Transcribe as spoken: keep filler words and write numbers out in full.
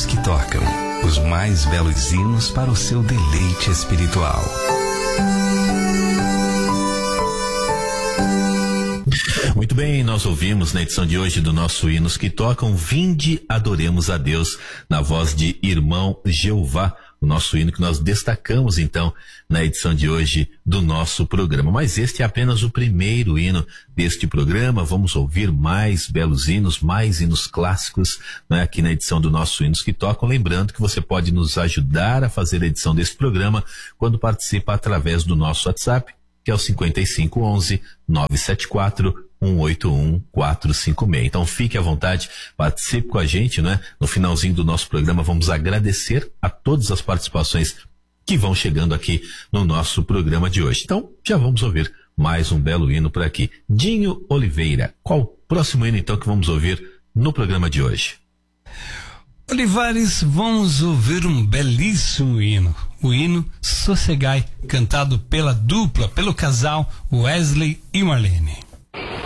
que tocam, os mais belos hinos para o seu deleite espiritual. Muito bem, nós ouvimos na edição de hoje do nosso Hinos que Tocam, Vinde, Adoremos a Deus, na voz de Irmão Jeová, o nosso hino que nós destacamos então na edição de hoje do nosso programa. Mas este é apenas o primeiro hino deste programa. Vamos ouvir mais belos hinos, mais hinos clássicos, né, aqui na edição do nosso Hinos que Tocam. Lembrando que você pode nos ajudar a fazer a edição deste programa quando participa através do nosso WhatsApp, que é o cinco cinco um um, nove sete quatro, um oito um quatro cinco seis. Então fique à vontade, participe com a gente, né? No finalzinho do nosso programa vamos agradecer a todas as participações que vão chegando aqui no nosso programa de hoje. Então já vamos ouvir mais um belo hino por aqui. Dinho Oliveira, qual o próximo hino então que vamos ouvir no programa de hoje? Olivares, vamos ouvir um belíssimo hino, o hino Sossegai, cantado pela dupla, pelo casal Wesley e Marlene.